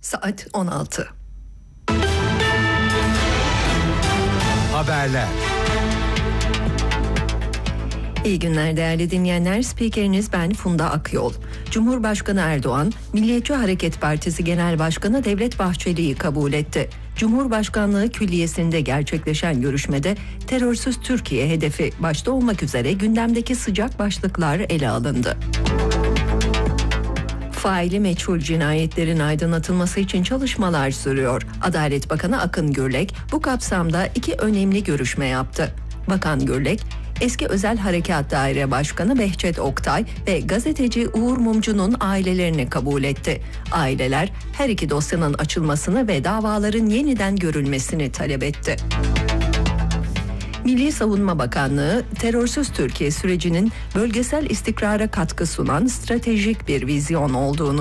Saat 16. Haberler. İyi günler değerli dinleyenler. Spikeriniz ben Funda Akyol. Cumhurbaşkanı Erdoğan, Milliyetçi Hareket Partisi Genel Başkanı Devlet Bahçeli'yi kabul etti. Cumhurbaşkanlığı Külliyesi'nde gerçekleşen görüşmede terörsüz Türkiye hedefi başta olmak üzere gündemdeki sıcak başlıklar ele alındı. Faili meçhul cinayetlerin aydınlatılması için çalışmalar sürüyor. Adalet Bakanı Akın Gürlek bu kapsamda 2 önemli görüşme yaptı. Bakan Gürlek, eski Özel Harekat Daire Başkanı Behçet Oktay ve gazeteci Uğur Mumcu'nun ailelerini kabul etti. Aileler her iki dosyanın açılmasını ve davaların yeniden görülmesini talep etti. Milli Savunma Bakanlığı, terörsüz Türkiye sürecinin bölgesel istikrara katkı sunan stratejik bir vizyon olduğunu